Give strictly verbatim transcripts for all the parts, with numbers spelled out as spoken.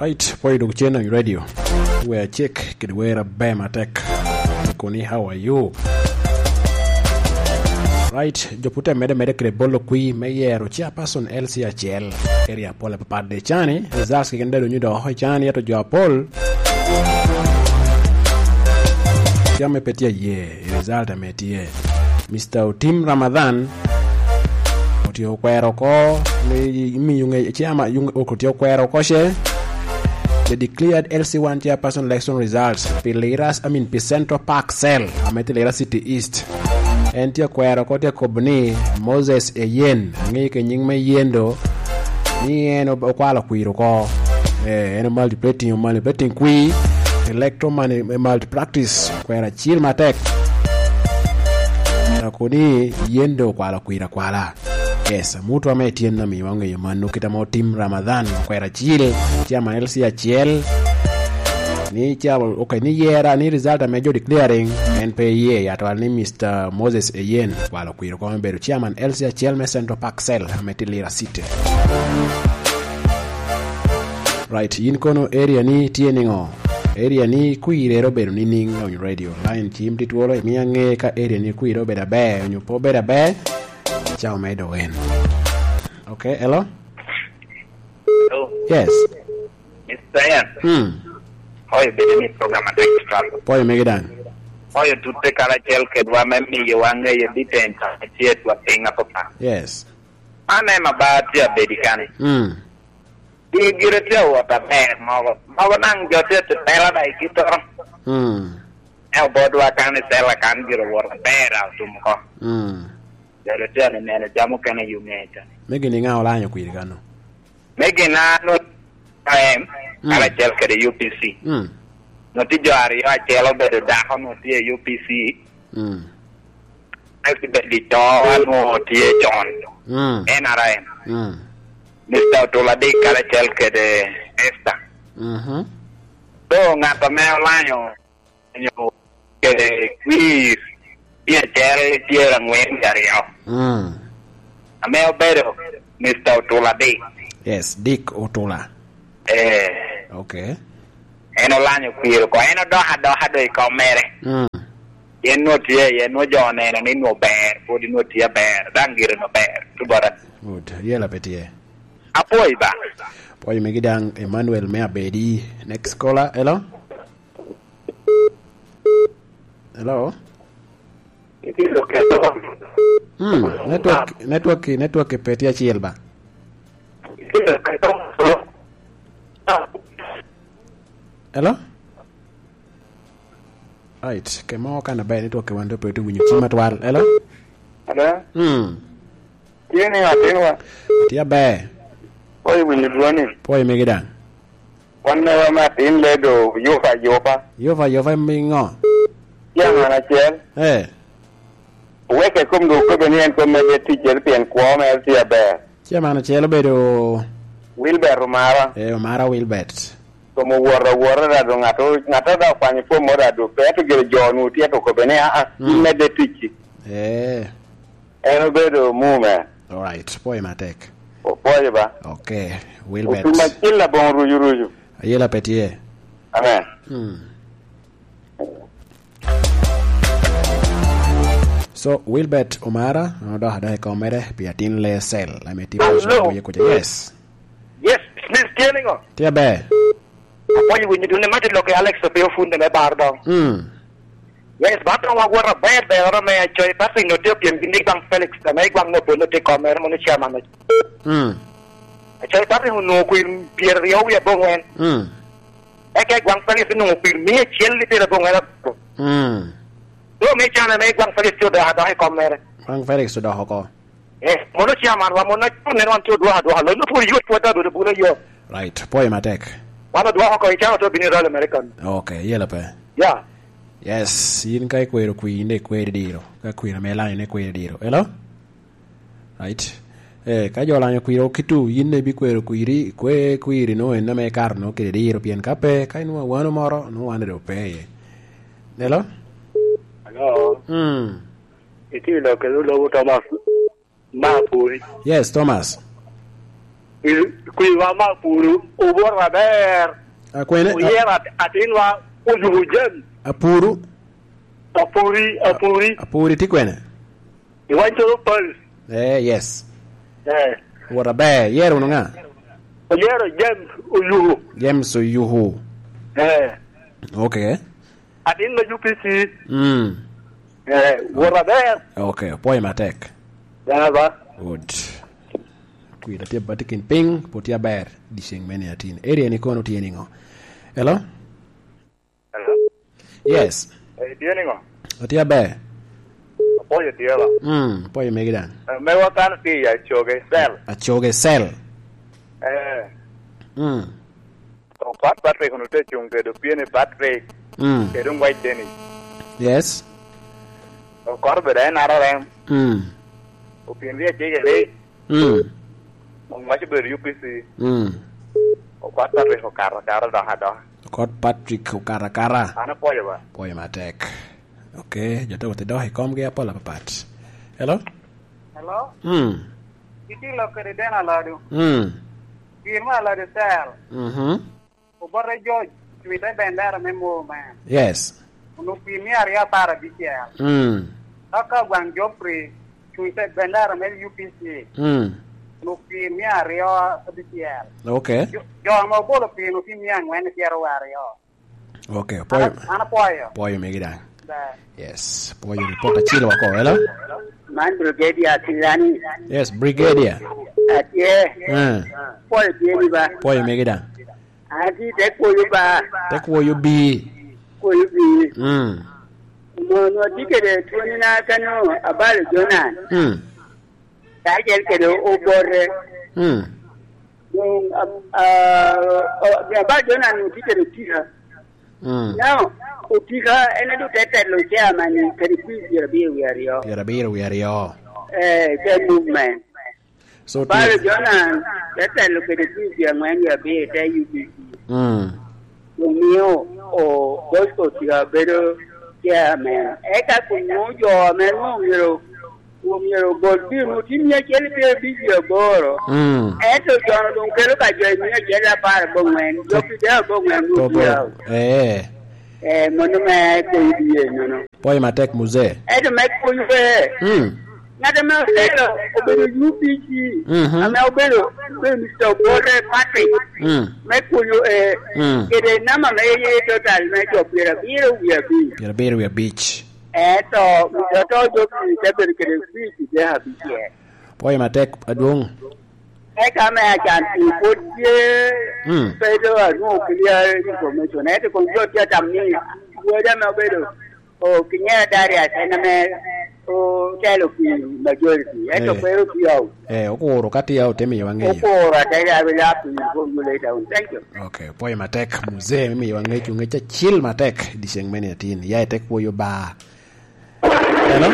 Right, poi dog channel radio. Where check kid wear a bema tech. Koni, how are you? Right, jopute mede mede kre bolo kui meyero chairperson L C H L area pole papade chani results ki kende do nyudo ho chani ato jo pol chame petia ye result ametie Mister Tim Ramadhan otio kwero ko mi yunge chama yunge okotio kwero ko she the declared L C one chairperson election results Piliras I mean Central Park Cell ametilera City East entia kwero kote kobni Moses Eyen ngi ke nying me yendo ni eno kwala kwiro ko eh eno multiplating multiplating kwi electro mani multi practice kwera chill matek akoni yendo kwala kwira kwala yes mutu ametien na miwange yamanu kitamo Tim Ramadhan kwera chill chama L C H L ni chama okay ni yera ni result amejo declaring N P A atwa ni Mister Moses Eyen kwala kwiro kwa mbero chairman L C H L me Central Park Cell ametilira city right yin kono area ni tieningo area ni kuirero bero ni ninga on radio line team tituolo miange ka area ni kuiro beda be onyo po beda be chao medo wen okay hello hello yes Mister Ian hmm hoy bede ni programa de extra poi megidan hoy tutte kala chel ke dwa memi ye wange ye ditenta tie twa pinga papa yes ana mabati ya bedikane hmm di girete wa taber mawo mawo nang jote te tela dai kito hmm e bodwa kan tela kan giro wor bera tumko hmm girete ne ne jamu kana yumeta megini nga olanyo kwirikano megina no em kala chel ke de U P C hmm no ti jari ya chelo bedo da no ti U P C hmm ai ti be to no ti John hmm N R M hmm Mister Tolade kala chel ke de esta mhm to ngato me olanyo nyo ke de quiz ya chel ti rangwen jario hmm ame obedo Mister Tolade yes Dick Otola eh okay eno lanyo kwiro ko eno do hado hado ko mere mm yen no tie yen no jone no ni no ber podi no tie ber dangire no ber tubara good yela petie apoi ba poi megidang Emmanuel Meabedi next caller hello hello itilo ke to hmm network network network petia chielba itilo ke to hello right kemo kana bay network wando petu winyu chima twal hello hello hmm tiene atenwa tia be oi winyu duani poi megidang wanne wa matin ledo yofa yofa yova yova mingo yang ana chel eh weke kum do ko benien ko me ti chel pien ko me tia be chama na chelo bedo Wilber Mara eh Mara Wilbert como worra worra da do ngato ngato da kwani po moda do peto gere jonu tie to ko bene a me de tichi eh eno bedo mume all right poi matek o poi ba okay Wilbert o tuma killa bon ruju ruju ayela petie amen hmm so Wilbert Omara ndo hada ka omere piatin le sel la meti po ye ko yes yes business dealing o tia be apoy winyu dune mate lo ke Alex be funde me bardo hmm yes bato wa gora be be ora me choy pasi no te piem bini bang Felix na me gwang no bono te comer mo ni chama no hmm choy pasi no ku pier yo ya bongen hmm e ke gwang Felix no ku mi chel li te bongen hmm do me chana me gwang Felix to da da comer Frank Felix to da hoko eh mo no chama wa mo no ne ron to do do lo no pu yo to da do bu yo right poi matek wana do hoko i chama to bini ral American okay yela pe yeah yes yin kai kwero kuinde kwere diro ka kwira melani ne kwere diro hello right eh ka jola nyo kwiro kitu yin ne bi kwero kwiri kwe kwiri no en me karno ke diro pien kape kai no wano moro no wane do pe hello hello hmm itilo ke lo Thomas ma puri yes Thomas Qui va ma puru ubor raber. Akwene. Uyera atinwa ujujem. Apuru. Apuri apuri. Apuri tikwene. Iwan choro pal. Eh yes. Eh. Warabe yero nga. Uyera jem uyu. Jem so yuhu. Eh. Okay. Atin na U P C. Mm. Eh, waraber. Okay, poi matek. Ya ba. Good. Kuida tie batikin ping potia ber dising meni atin. Area ni kono tieni ngo. Hello? Hello. Yes. Eh, tieni ngo. Otia ber. Poi dia ba. Mm, poi megidan. Me wa kan ti ya choge sel. Achoge sel. Eh. Mm. To pat battery kono te chung ke do piene battery. Mm. Ke dum white deni. Yes. O kor be dai na ram. Mm. O pien ria che ge. Mm. Mo ma che be U P C. Mm. O pat battery ko kar kar da ha da. Kot Patrick kara kara. Ana poi ba. Poi matek. Okay, joto wote dohi kom ge apola papat. Hello? Hello? Mm. Iti lo kere dena ladu. Mm. Firma ladu sel. Mhm. O borre George. Tuita bendera memo man. Yes. Unu pimi area para bikiel. Mm. Aka Gwang Joffrey. Tuita bendera mel U P C. Mm. Unu pimi area bikiel. Okay. Jo mo bolo pi unu pimi ang wen tiaro area. Okay, poi Ana poyo. poi megidang. Da. Yes, poi report chilo wako. Hello? Man Brigadier Tilani. Yes, brigadier. Atie. Mm. Poi pieni ba. Poi megidang. Ati te koyu ba. Tek wo you be. Koyu bi. Mm. Mo no dike de tuni na kanu abale Jonan. Mm. Ta gel ke do o borre. Mm. Yung ah abale Jonan no dike de tira. Mm. Now, o tira ene do tete lo chairman ke di bi bi wi ario. Yara biro we are yo. Eh, the movement. So Abale Jonan tete lo ke di bi ngwan ya bi te U P C. Mm. Yung mio o Bosco tira pero chairman. Eka kunyo jo men mo miro. Mo miro golbi mo timya kele be bi ya boro. Mm. Eto jono dun kelo ka jo mi ya la par bo ngwen. Jo pi da bo ngwen To mo ya. bo. Eh. Eh mono me ko biye no no. Poi matek muze. Eto me ko yue. Mm. Ngata me lelo obero U P C. Mhm. Ame obero be Mister Borre Patrick. Mm. Me ko yo eh Mm. kede nama me ye total me jo pira biro wi bi. Yara biro we beach. Eto mi to jo pi te ber kede fi de ha bi ye. Poi matek adung. E ka me a kan ti ko tie. Mm. Pero a no clear information. Eto con yo tia tamni. Wo da me obero. O kinya daria tena me o telo pi majority. Eto Eh. pero pi au. Eh, okuro kati ya utemi wangeyo. Okora daria bila pi ko you later. Thank you. Okay, poi matek muze mimi wangecho ngecha chill matek diseng meni atin. Ya tek po yo ba. Hello?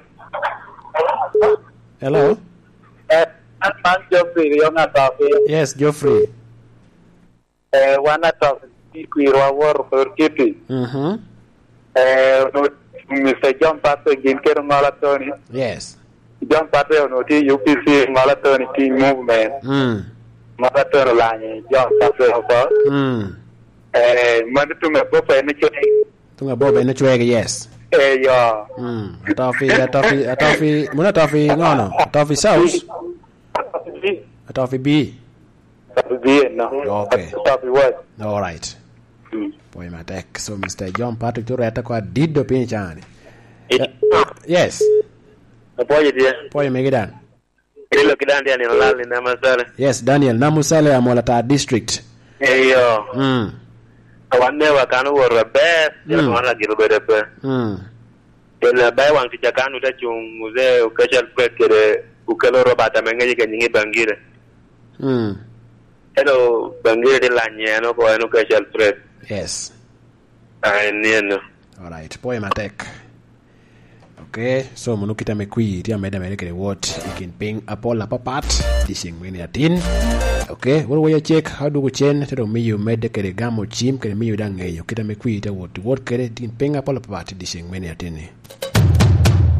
Hello? Eh, man Joffrey yo nga ta pe. Yes, Geoffrey. Eh, wana ta ku ro wor per kiti. Mhm. Eh, no Mister John Patrick gin ker ngala toni. Yes. John Patrick no ti U P C ngala toni ti movement. Mm. Mata tero lani John Patrick ko. Mm. Eh, man tu me po pe ni che. Tunga bobe ne chwege yes. Eh yo. Mm. Atafi atafi atafi muna atafi ngono. Atafi sauce. Atafi B. Bien, no. Okay. Stop what? All right. Mm. Poi matek. So Mister John Patrick to reta kwa diddo pinchani. Yes. Poi dia. Poi megidan. Ilo kidandi ani lali na masala. Yes, Daniel Namusale Amolata district. Eh yo. Mm. Kawanne wa kanu wora be, ya Mm. mwana giru be be. Mm. Tena bai wang ti jakanu ta chung muze ukachal pekere ukelo robata mengeji ke nyingi bangire. Mm. Hello bangire de lanye no ko eno kachal prep. Yes. Ai nieno. All right. Poi matek. Okay, so munukita mekwi tia meda melekele what ikin ping apola papat dising mini atin. Okay, what way you check how do we chen to me you made kele gamo chim kele mi dangeyo kita mekwi tia what what kele tin ping apola papat dising mini atin.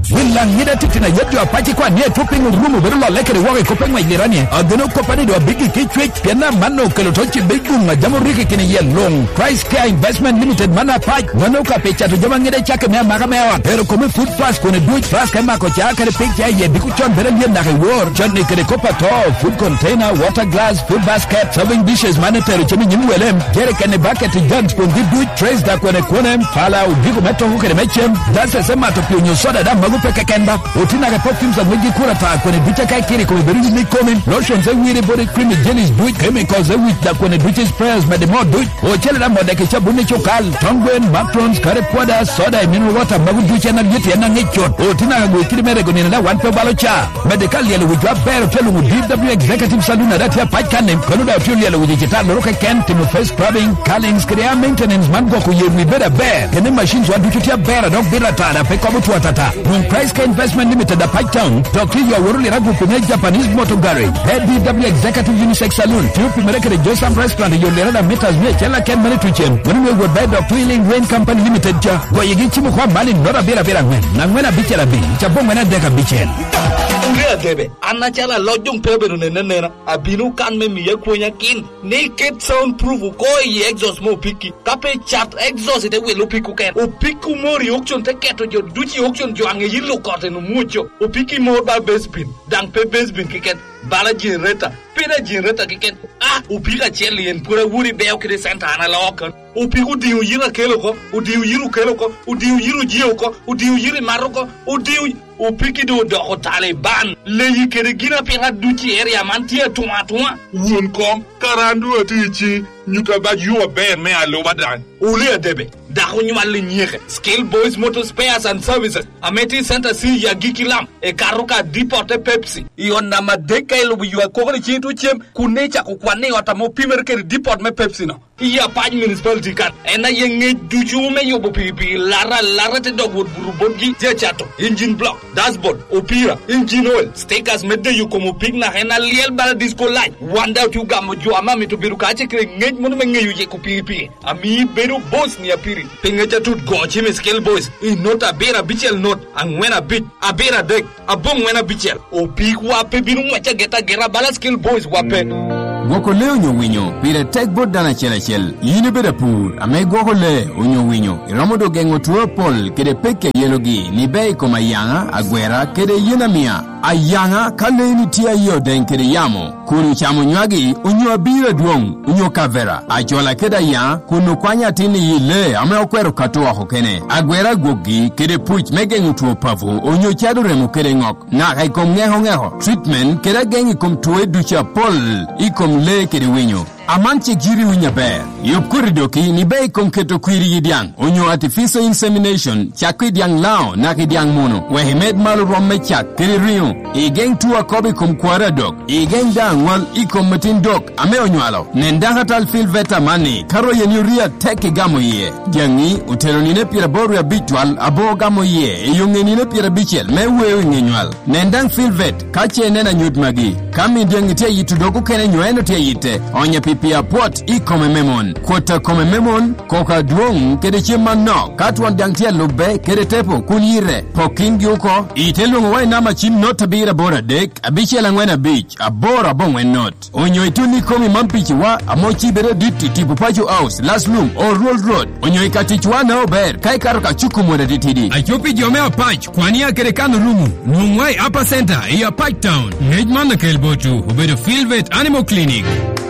wilang ngida titina yedjo apache kwa nie tuping rumu beru lo lekere wage kopeng wa ilirani adono kopani do bigi kichwe piana mano kelotochi bigu ngajamu riki kini ye long Price Care Investment Limited mana pach wano ka pecha to jama ngida chake mea maka mea pero kome food fast kone duit fast kema kocha kare pekcha ye diku chon bere liye nake war chon kere kopa to food container water glass food basket serving dishes manetero chemi nyimu welem jere kene bucket jugs kundi duit trays da kone kone pala udiku meto hukere mechem dasa sema to pionyo soda da magupe kekenda utina ke perfumes za mwiji kura ta kone duit kai kiri kome beruji ni kome lotion za wiri body cream jellies duit chemicals za wit da kone duit sprayers medemo duit o chele da moda ke chabuni chokal tongwen matrons kare kwada soda mineral water magu duit na yeti na ngechot utina ke gwe kiri mere gone na one pe balocha medical yele wujwa bero telu mu D W executive salon na dati ya pachkane kono da tulu yele wujita loroka ken timo face scrubbing callings krea maintenance mango ku yewi beda bear kene machines wa duty ya bear dog bira tada pe kwa mtu watata Mon Price Care Investment Limited da Paichtown Doctor ya woruli ragu kune Japanese Motor Garage Head D W Executive Unisex Saloon Tupi mereke de Josam Restaurant yolera da meters mie chela ken mani tuchen wani mwe would Doctor Healing Rain Company Limited cha kwa yegi chimu kwa mali nora bira bira ngwen na ngwena biche la bi chapo ngwena deka biche Uriya debe anachala lojung pebe nene nena abinu kan me miye kunya kin naked soundproof ko yi exhaust mo piki kape chat exhaust ite we lo piku ken o piku mori auction te keto jo duchi auction jo ange yilo korte no mucho o piki mo ba basebin dang pe basebin kiken bala generator pina generator kiken ah o pika cheli en pura wuri beo kide santa ana lokan o piku diu yira kelo ko o diu yiru kelo ko o diu yiru jio ko o diu yiri maroko o diu o piki do do Taliban leyi kere gina pira duchi area mantia tuma tuma won kom karandu atichi nyuta ba yuwa bear me aloba dan ule debe da khonyuma le nyeke Skill Boys Motor Spares and Services ameti center si ya gikilam e karuka deporte Pepsi iona madeka ilo yuwa kokore chintu chem kunecha kukwane otamo pimer kere deport me Pepsi no iya paj municipality kan ena yenge duchu me yobo pipi lara lara te dogwood burubongi je chato engine block dashboard opira engine oil stickers medde yu komo pigna ena liel bala disco light wanda tu gamo jo amami to biruka che kre ngej monu me ngeyu je ko pipi ami beru boss ni apiri pengecha tut gochi me Skill Boys i nota bera bichel not angwena bit abera dek abong wena bichel opik wa pe binu macha geta gera bala Skill Boys wape Goko le onyo winyo, pire tek bot dana chela chel, yini beda pur, ame goko le onyo winyo, iramodo gengo tuwa pol, kede peke yelogi, ni bei koma yanga, agwera, kede yena mia, a yanga, kale ni tia yo den kede yamo, kunu chamo nywagi, unyo abira duong, unyo kavera, a jola keda ya, kunu kwanya tini yile, ame okwero katoa hokene, agwera gogi, kede puch megengu tuwa pavu, onyo chadu remo kede ngok, na kaikom ngeho ngeho, treatment, kede gengi kom tuwe ducha pol, ikom le kede winyo amanche jiri winya bear yop kuridoki ni bei kom keto kwiri yidiang onyo artificial insemination chakwi diang lao na kidiang mono we med malu romme chak kede rio igeng tuwa kobi kom kwara dok igeng dang wal ikom matin dok ame onywalo nendanga tal fil veta mani karo yenyuria teke gamo ye diangi utero nine pira boru ya bitwal abo gamo ye iyunge nine pira bichel me wewe ngenywal nendang fil vet kache nena nyut magi kami diangi tia yitu doku kene nyweno tia yite onye pia pot i kome memon kota kome memon koka duong kede chima no katwan dangtia lube kede tepo kunire poking yuko itelungo wai nama chim not tabira bora dek abiche langwena beach abora bongwen not onyo ituni komi mampichi wa amochi bere diti tipu pacho house last room or roll road onyo ikatichwa na ober kai karoka chuku mwada ditidi achopi jomea pach kwania kede kano rumu nungwai upper center iya Pike Town Nejman na kelbochu ubedo Fieldvet Animal Clinic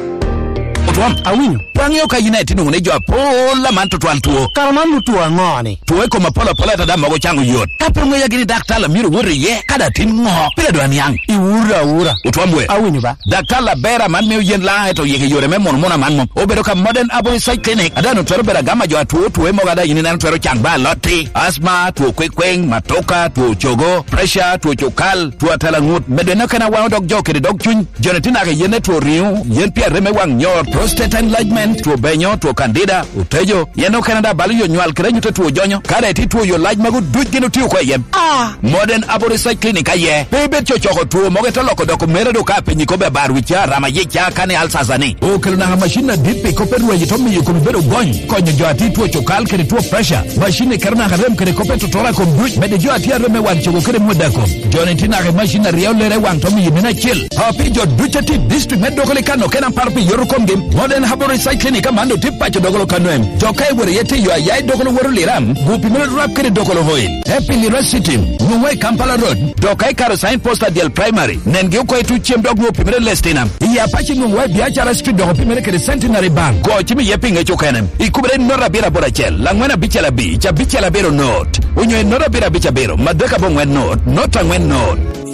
Tuam awinyo Pangyo ka United ngune jo pola manto tuan tuo Karamanu tuwa ngoni Tuwe ko mapola pola tada mago changu yot Kapirungo ya gini daktala miru wuri ye Kada tin ngo Pila doan yang Iwura ura Utuambwe Awinyo ba Daktala bera man meo yen la Eto yeke yore me mono mona man mo Obero ka modern abo site clinic Adano tuwero bera gama jo atuo Tuwe mo gada yini nanu tuwero chang ba loti Asma, tuwo kwekweng, matoka, tuwo chogo Pressure, tuwo chokal, tuwo talangut Bedwe na kana wao dog jo kede dog chun Jonetina ke yene tuwo riu Yen pia reme wang nyor prostate enlargement, tuo benyo, tuo candida, utejo, yeno Canada bali yo nyual kere nyute tuo jonyo, kare ti tuo yo laj magu duj gino tiyo kwa yem. Ah! Modern Aboricide Clinic aye. Bebe chochoko tuo mogeta loko doko mere do ka penyi kobe barwicha rama yecha kane alsazani. O kelu na machine dipi kope ruwe jitomi yukum bedo gony. Konyo jo ati tuo chokal kere tuo pressure. Machine kerna harem kere kope tutora kom duj. Mede jo ati areme wan choko kere mwedako. Jone tina ke machine riau lere wan tomi yimina chill. Hapi jo ducha ti district med dokole kano kena parpi yorukom gim. Modern Aboricide Clinic amando tipa cho dokolo kanoem. Jo kai were yete yo ayai dokolo waru liram. Gupi mele rap kere dokolo hoil. Happy University. Nuwe Kampala Road. Dokai karo sign posta dial primary. Nenge uko etu chiem dog no pimere lestinam. Iya apache nuwe biachara street dog pimere kere centenary bank. Go chimi yepi ngecho kenem. Ikubere nora bira borachel. Langwena bichela bi. Cha bichela biro note. Unyo nora bira bicha biro. Madeka bongwen note. Nota ngwen note.